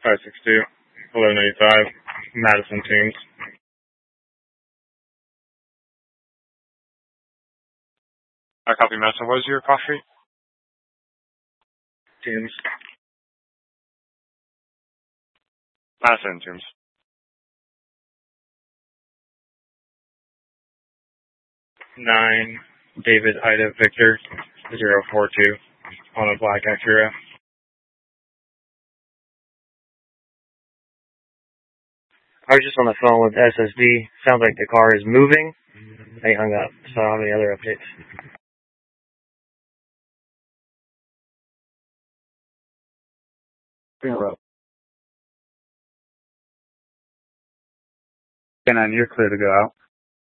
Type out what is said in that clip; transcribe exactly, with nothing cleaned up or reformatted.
five six two, eleven eighty-five, Madison Teams. I copy Madison. What is your cost rate? Teams. Madison Teams. Nine, David Ida Victor, zero four two, on a black Acura. I was just on the phone with S S D. Sounds like the car is moving. They hung up. So I don't have any other updates. And then you're clear to go out.